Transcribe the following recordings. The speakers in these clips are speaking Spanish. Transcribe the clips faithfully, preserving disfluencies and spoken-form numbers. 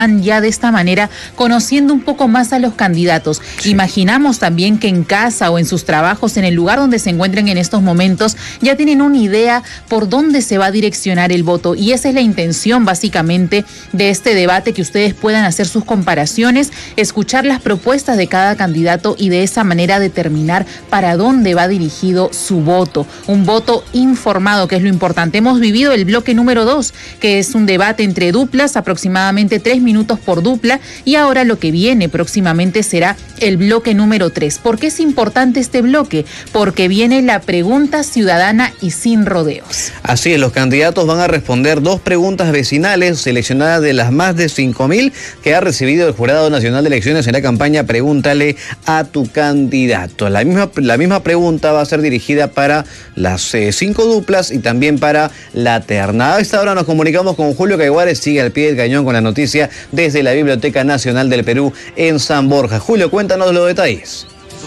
ya de esta manera conociendo un poco más a los candidatos. Sí. Imaginamos también que en casa o en sus trabajos, en el lugar donde se encuentren en estos momentos, ya tienen una idea por dónde se va a direccionar el voto, y esa es la intención básicamente de este debate, que ustedes puedan hacer sus comparaciones, escuchar las propuestas de cada candidato y de esa manera determinar para dónde va dirigido su voto. Un voto informado, que es lo importante. Hemos vivido el bloque número dos, que es un debate entre duplas, aproximadamente tres minutos minutos por dupla, y ahora lo que viene próximamente será el bloque número tres. ¿Por qué es importante este bloque? Porque viene la pregunta ciudadana y sin rodeos. Así es, los candidatos van a responder dos preguntas vecinales seleccionadas de las más de cinco mil que ha recibido el Jurado Nacional de Elecciones en la campaña Pregúntale a tu candidato. La misma, la misma pregunta va a ser dirigida para las eh, cinco duplas y también para la terna. A esta hora nos comunicamos con Julio Caiguares, sigue al pie del cañón con la noticia desde la Biblioteca Nacional del Perú en San Borja. Julio, cuéntanos los detalles.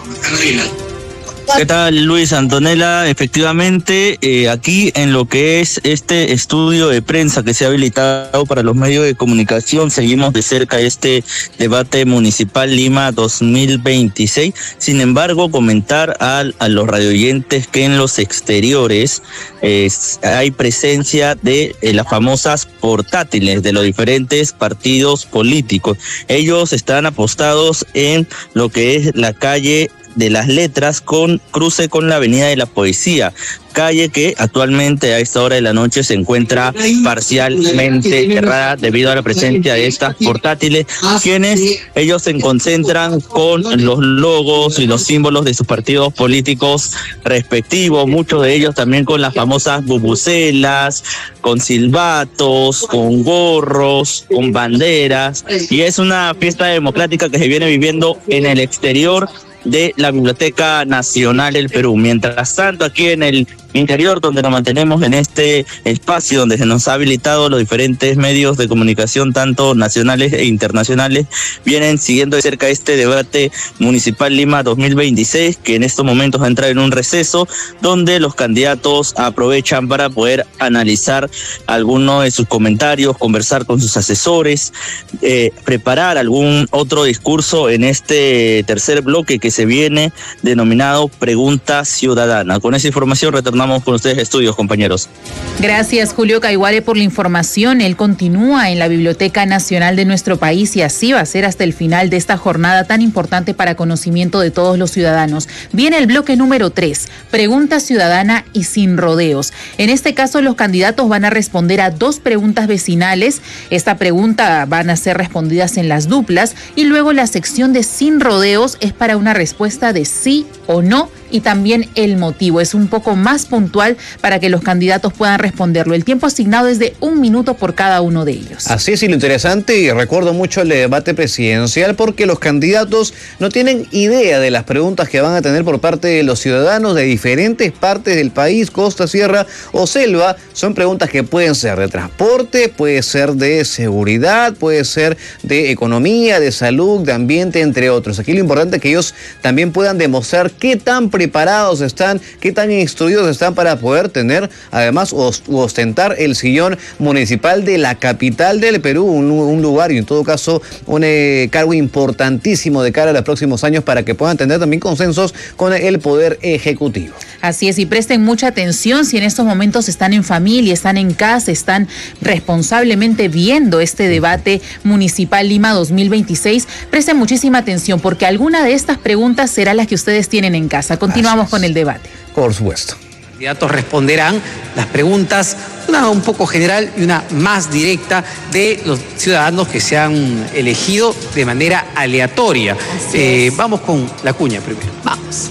¿Qué tal, Luis Antonella? Efectivamente, eh, aquí en lo que es este estudio de prensa que se ha habilitado para los medios de comunicación, seguimos de cerca este debate municipal Lima dos mil veintiséis. Sin embargo, comentar a, a los radioyentes que en los exteriores eh, hay presencia de eh, las famosas portátiles de los diferentes partidos políticos. Ellos están apostados en lo que es la calle de las Letras con cruce con la Avenida de la Poesía, calle que actualmente a esta hora de la noche se encuentra parcialmente cerrada debido a la presencia de estas portátiles, quienes ellos se concentran con los logos y los símbolos de sus partidos políticos respectivos, muchos de ellos también con las famosas bubucelas, con silbatos, con gorros, con banderas, y es una fiesta democrática que se viene viviendo en el exterior de la Biblioteca Nacional del Perú. Mientras tanto, aquí en el interior, donde nos mantenemos en este espacio donde se nos ha habilitado los diferentes medios de comunicación, tanto nacionales e internacionales, vienen siguiendo de cerca este debate municipal Lima dos mil veintiséis, que en estos momentos va a entrar en un receso, donde los candidatos aprovechan para poder analizar algunos de sus comentarios, conversar con sus asesores, eh, preparar algún otro discurso en este tercer bloque que se viene denominado Pregunta Ciudadana. Con esa información retornamos con ustedes estudios, compañeros. Gracias, Julio Caiguare, por la información. Él continúa en la Biblioteca Nacional de nuestro país y así va a ser hasta el final de esta jornada tan importante para conocimiento de todos los ciudadanos. Viene el bloque número tres, Pregunta Ciudadana y sin rodeos. En este caso, los candidatos van a responder a dos preguntas vecinales. Esta pregunta van a ser respondidas en las duplas y luego la sección de sin rodeos es para una respuesta de sí o no, y también el motivo. Es un poco más puntual para que los candidatos puedan responderlo. El tiempo asignado es de un minuto por cada uno de ellos. Así es, y lo interesante, y recuerdo mucho el debate presidencial, porque los candidatos no tienen idea de las preguntas que van a tener por parte de los ciudadanos de diferentes partes del país, costa, sierra o selva. Son preguntas que pueden ser de transporte, puede ser de seguridad, puede ser de economía, de salud, de ambiente, entre otros. Aquí lo importante es que ellos también puedan demostrar qué tan preparados están, qué tan instruidos están para poder tener, además, ostentar el sillón municipal de la capital del Perú, un, un lugar y en todo caso un eh, cargo importantísimo de cara a los próximos años para que puedan tener también consensos con el Poder Ejecutivo. Así es, y presten mucha atención si en estos momentos están en familia, están en casa, están responsablemente viendo este debate municipal Lima dos mil veintiséis, presten muchísima atención porque alguna de estas preguntas será las que ustedes tienen en casa. Continuamos con el debate. Por supuesto. Los candidatos responderán las preguntas, una un poco general y una más directa, de los ciudadanos que se han elegido de manera aleatoria. Eh, vamos con la cuña primero. Vamos.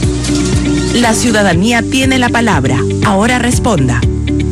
La ciudadanía tiene la palabra. Ahora responda.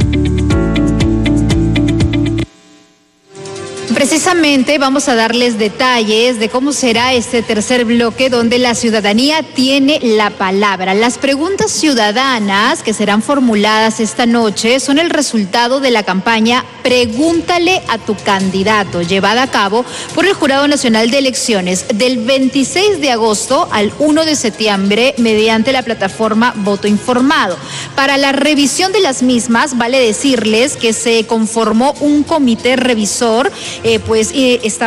Precisamente vamos a darles detalles de cómo será este tercer bloque donde la ciudadanía tiene la palabra. Las preguntas ciudadanas que serán formuladas esta noche son el resultado de la campaña Pregúntale a tu candidato, llevada a cabo por el Jurado Nacional de Elecciones del veintiséis de agosto al uno de septiembre mediante la plataforma Voto Informado. Para la revisión de las mismas, vale decirles que se conformó un comité revisor eh, pues eh, está